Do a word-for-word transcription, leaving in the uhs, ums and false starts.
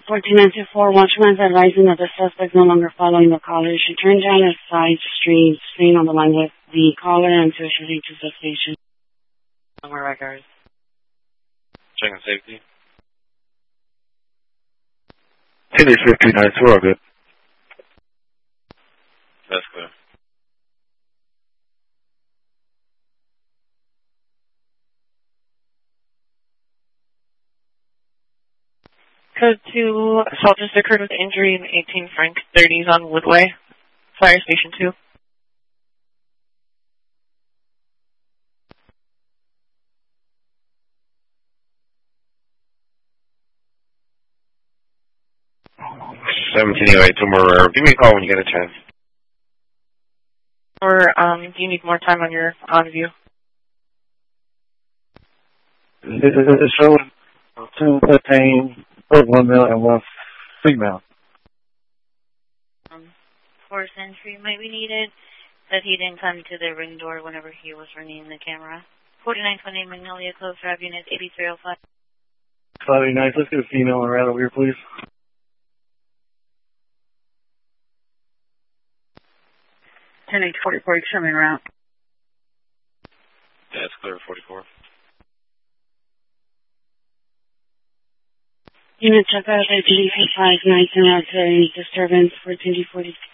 fourteen ninety-four, Watchman's advising that the suspect no longer following the caller. She turned down a side street, staying on the line with the caller until she reaches the station. More records. Checking safety. ten eight fifty nine two, all good. That's clear. Code two, assault just occurred with injury in eighteen Frank thirties on Woodway. Fire Station two. seventeen oh eight, two more rare. Give me a call when you get a chance. Or um, do you need more time on your on view? It's showing two thirteen, one male and one female. Um, force entry might be needed. Said he didn't come to the ring door whenever he was running the camera. forty-nine twenty Magnolia Close Drive Unit eighty-three oh five. Cloudy nice. Let's get a female and right over here, please. ten eight forty-four, coming around. Yeah, it's clear, forty-four. Unit check out at G five nineteen out disturbance for twenty forty.